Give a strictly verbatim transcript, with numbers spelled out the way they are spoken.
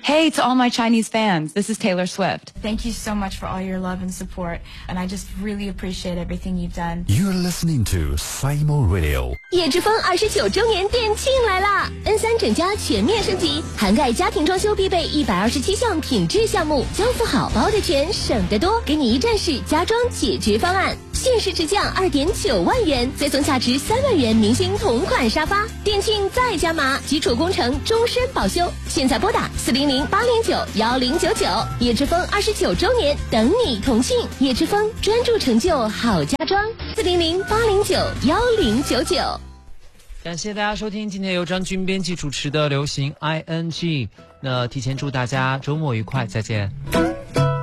Hey, to all my Chinese fans, this is Taylor Swift. Thank you so much for all your love and support, and I just really appreciate everything you've done. You're listening to Simo Radio. 叶之峰二十九周年店庆来啦 ！N 三整家全面升级，涵盖家庭装修必备一百二十七项品质项目，交付好包的全，省得多，给你一站式家装解决方案。限时直降二点九万元，再送价值三万元明星同款沙发。店庆再加码，基础工程终身保修。现在拨打四零零八零九幺零九九，叶之峰二十九周年等你同庆。叶之峰专注成就好家装，四零零八零九幺零九九。 感谢大家收听今天由张军编辑主持的流行 I N G。那提前祝大家周末愉快，再见。